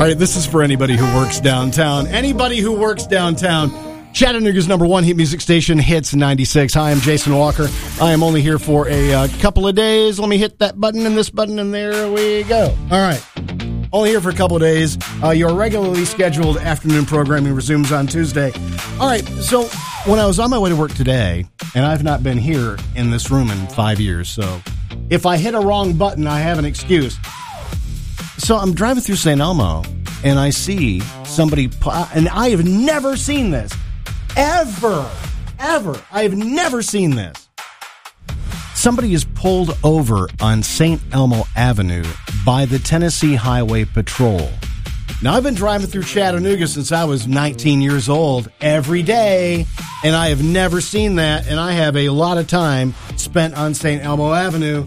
All right, this is for anybody who works downtown. Anybody who works downtown. Chattanooga's #1 hit music station, Hits 96. Hi, I'm Jason Walker. I am only here for a couple of days. Let me hit that button and this button, and there we go. All right. Only here for a couple of days. Your regularly scheduled afternoon programming resumes on Tuesday. All right, so when I was on my way to work today, and I've not been here in this room in 5 years, so if I hit a wrong button, I have an excuse. So I'm driving through St. Elmo, and I see somebody, and I have never seen this. Ever. I have never seen this. Somebody is pulled over on St. Elmo Avenue by the Tennessee Highway Patrol. Now, I've been driving through Chattanooga since I was 19 years old every day, and I have never seen that, and I have a lot of time spent on St. Elmo Avenue.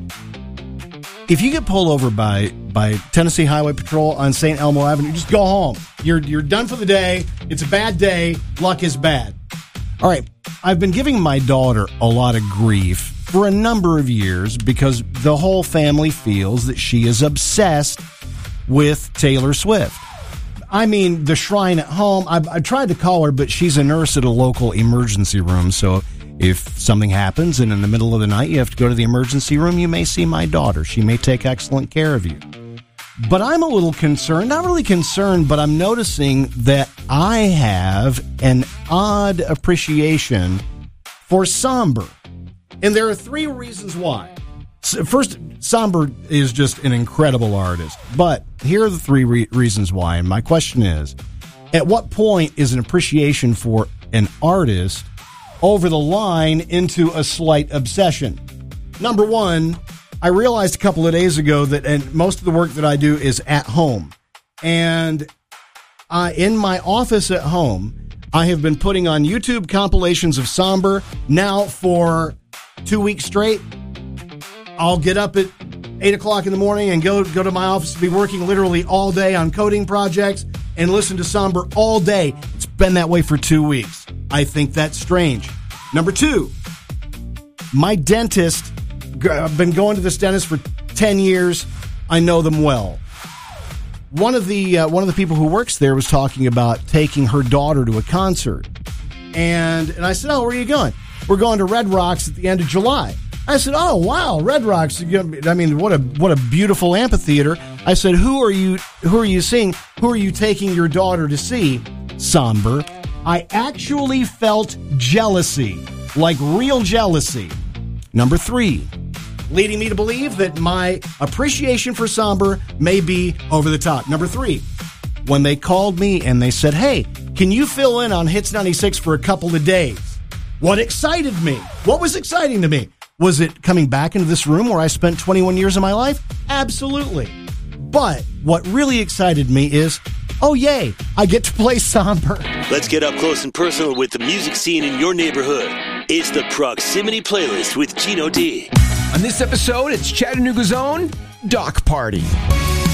If you get pulled over by Tennessee Highway Patrol on St. Elmo Avenue, just go home. You're done for the day. It's a bad day. Luck is bad. All right. I've been giving my daughter a lot of grief for a number of years because the whole family feels that she is obsessed with Taylor Swift. I mean, the shrine at home, I tried to call her, but she's a nurse at a local emergency room, so if something happens and in the middle of the night you have to go to the emergency room, you may see my daughter. She may take excellent care of you. But I'm a little concerned, not really concerned, but I'm noticing that I have an odd appreciation for Somber. And there are 3 reasons why. First, Somber is just an incredible artist. But here are the 3 reasons why. And my question is, at what point is an appreciation for an artist over the line into a slight obsession? Number 1, I realized a couple of days ago that and most of the work that I do is at home. And in my office at home, I have been putting on YouTube compilations of Somber now for 2 weeks straight. I'll get up at 8 o'clock in the morning and go to my office to be working literally all day on coding projects and listen to Somber all day. It's been that way for 2 weeks. I think that's strange. Number 2, my dentist, I've been going to this dentist for 10 years. I know them well. One of the people who works there was talking about taking her daughter to a concert. And I said, "Oh, where are you going?" "We're going to Red Rocks at the end of July." I said, "Oh, wow, Red Rocks. I mean, what a beautiful amphitheater." I said, Who are you seeing? Who are you taking your daughter to see?" "Somber." I actually felt jealousy, like real jealousy. Number 3, leading me to believe that my appreciation for Somber may be over the top. Number 3, when they called me and they said, "Hey, can you fill in on Hits 96 for a couple of days?" What excited me? What was exciting to me? Was it coming back into this room where I spent 21 years of my life? Absolutely. But what really excited me is, oh, yay, I get to play Somber. Let's get up close and personal with the music scene in your neighborhood. It's the Proximity Playlist with Gino D. On this episode, it's Chattanooga's own Doc Party.